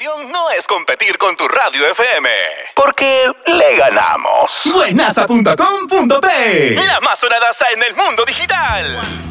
misión no es competir con tu radio FM. Porque le ganamos. Buenaza.com.p, la más sonadaza en el mundo digital.